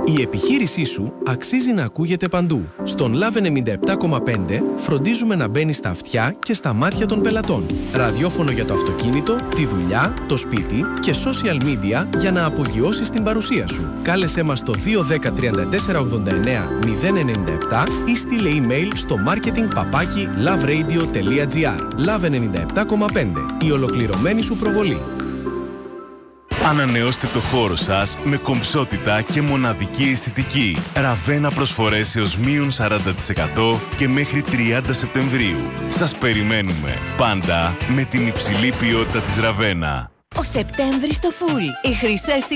Η επιχείρησή σου αξίζει να ακούγεται παντού. Στον Love 97,5 φροντίζουμε να μπαίνει στα αυτιά και στα μάτια των πελατών. Ραδιόφωνο για το αυτοκίνητο, τη δουλειά, το σπίτι και social media για να απογειώσεις την παρουσία σου. Κάλεσέ μας στο 210 34 89 097 ή στείλε email στο marketing@loveradio.gr. Love 97,5. Η ολοκληρωμένη σου προβολή. Ανανεώστε το χώρο σας με κομψότητα και μοναδική αισθητική. Ραβένα προσφορές έως μείον 40% και μέχρι 30 Σεπτεμβρίου. Σας περιμένουμε. Πάντα με την υψηλή ποιότητα της Ραβένα. Ο Σεπτέμβρης στο φουλ. Οι χρυσές